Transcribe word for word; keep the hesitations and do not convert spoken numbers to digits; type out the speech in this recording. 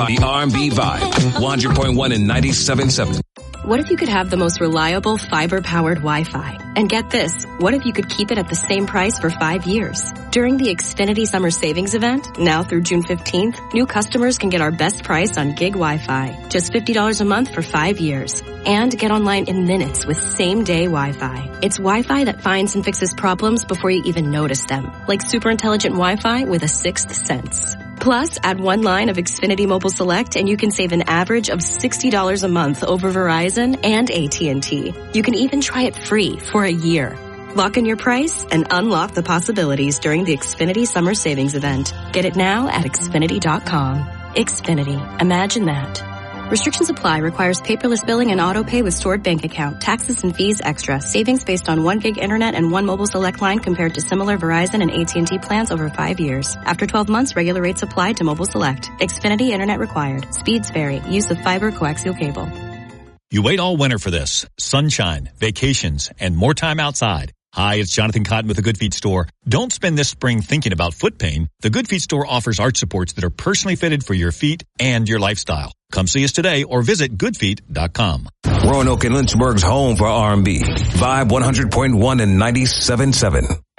by the R and B Vibe, one hundred point one and ninety-seven point seven. What if you could have the most reliable fiber-powered Wi-Fi? And get this, what if you could keep it at the same price for five years? During the Xfinity Summer Savings Event, now through June fifteenth, new customers can get our best price on gig Wi-Fi. Just fifty dollars a month for five years. And get online in minutes with same-day Wi-Fi. It's Wi-Fi that finds and fixes problems before you even notice them. Like super intelligent Wi-Fi with a sixth sense. Plus, add one line of Xfinity Mobile Select and you can save an average of sixty dollars a month over Verizon and A T and T. You can even try it free for a year. Lock in your price and unlock the possibilities during the Xfinity Summer Savings Event. Get it now at Xfinity dot com. Xfinity. Imagine that. Restrictions apply. Requires paperless billing and auto pay with stored bank account. Taxes and fees extra. Savings based on one gig internet and one mobile select line compared to similar Verizon and A T and T plans over five years. After twelve months, regular rates apply to mobile select. Xfinity internet required. Speeds vary. Use of fiber coaxial cable. You wait all winter for this. Sunshine, vacations, and more time outside. Hi, it's Jonathan Cotton with the Good Feet Store. Don't spend this spring thinking about foot pain. The Good Feet Store offers arch supports that are personally fitted for your feet and your lifestyle. Come see us today or visit good feet dot com. Roanoke and Lynchburg's home for R and B. Vibe one hundred point one and ninety-seven point seven.